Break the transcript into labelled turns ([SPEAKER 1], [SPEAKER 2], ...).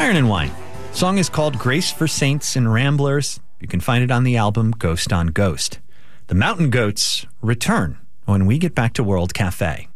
[SPEAKER 1] Iron and Wine. Song is called Grace for Saints and Ramblers. You can find it on the album Ghost on Ghost. The Mountain Goats return when we get back to World Cafe.